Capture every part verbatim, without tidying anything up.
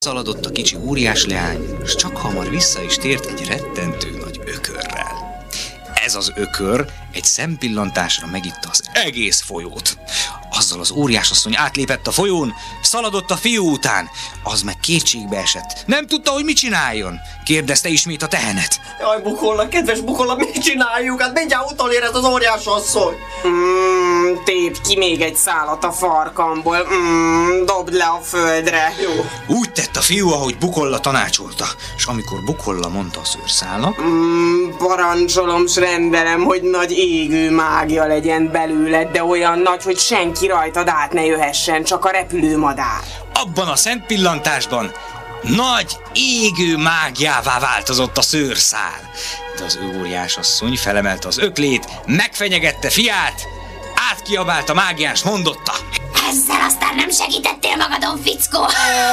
Szaladott a kicsi óriás leány, s csak hamar vissza is tért egy rettentő nagy ökörrel. Ez az ökör egy szempillantásra megitta az egész folyót. Azzal az óriásasszony átlépett a folyón, szaladott a fiú után, az meg kétségbe esett. Nem tudta, hogy mit csináljon. Kérdezte ismét a tehenet. Jaj, Bukolla, kedves Bukolla, mit csináljuk? Hát mindjárt utolér ez az óriásasszony. Mmm, tép ki még egy szálat a farkamból. Mmm, dobd le a földre. Jó. Úgy tett a fiú, ahogy Bukolla tanácsolta, és amikor Bukolla mondta a szőrszálnak, Mmm, parancsolom, s rendelem, hogy nagy égő mágia legyen belőled, de olyan nagy, hogy senki rajtad át ne jöhessen, csak a repülőmadár. abban a szent pillantásban nagy, égő mágiává változott a szőrszál. De az óriásasszony felemelte az öklét, megfenyegette fiát, átkiabált a mágiás, mondotta: Ezzel aztán nem segítettél magadon, fickó!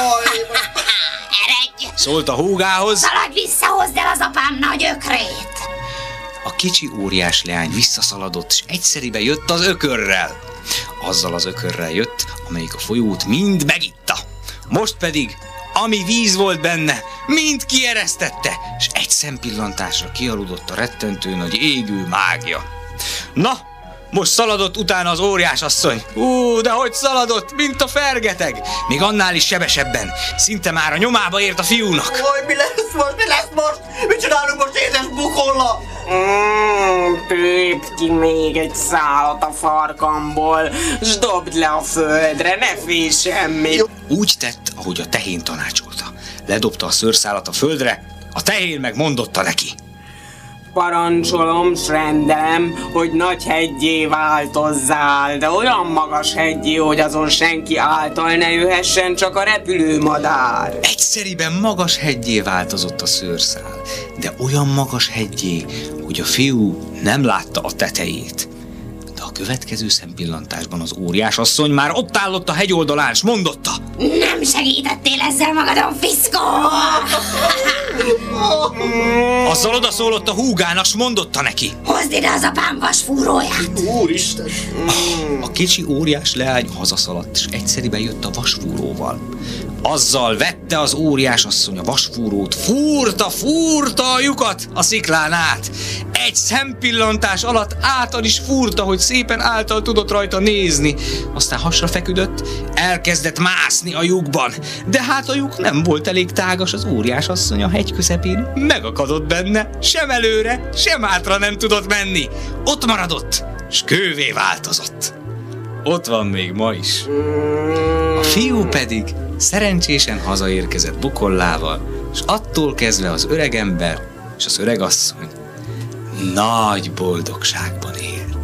Eredj! Szólt a húgához. Szaladj vissza, hozd el az apám nagy ökrét! A kicsi óriás leány visszaszaladott, és egyszeribe jött az ökörrel. Azzal az ökörrel jött, amelyik a folyót mind megitta. Most pedig, ami víz volt benne, mind kieresztette, és egy szempillantásra kialudott a rettentő nagy égő mágia. Na, most szaladott utána az óriásasszony. Ú, de hogy szaladott, mint a fergeteg. Még annál is sebesebben. Szinte már a nyomába ért a fiúnak. Jaj, mi lesz most, mi lesz most? Mit csinálunk most, édes Bukolla? Mmm, tép ki még egy szálat a farkamból, s dobd le a földre, ne félj semmit. Úgy tett, ahogy a tehén tanácsolta. Ledobta a szőrszálat a földre, a tehén meg mondotta neki: Parancsolom, s rendelem, hogy nagy heggyé változzál, de olyan magas heggyé, hogy azon senki által ne jöhessen, csak a repülőmadár. Egyszeriben magas heggyé változott a szőrszál, de olyan magas heggyé, hogy a fiú nem látta a tetejét. De a következő szempillantásban az óriásasszony már ott állott a hegyoldalán, s mondotta: Nem segítettél ezzel magadon, fickó! Azzal odaszólott a húgának, s mondotta neki: Hozd ide az apám vasfúróját! Úristen! A kicsi óriás leány hazaszaladt, és egyszeriben jött a vasfúróval. Azzal vette az óriásasszony a vasfúrót, fúrta, fúrta a lyukat a sziklán át. Egy szempillantás alatt által is fúrta, hogy szépen által tudott rajta nézni. Aztán hasra feküdött, elkezdett mászni a lyukban. De hát a lyuk nem volt elég tágas, az óriásasszony a hegy közepén megakadott benne. Sem előre, sem hátra nem tudott menni. Ott maradott, s kővé változott. Ott van még ma is. A fiú pedig szerencsésen hazaérkezett Bukollával, és attól kezdve az öregember és az öregasszony nagy boldogságban élt.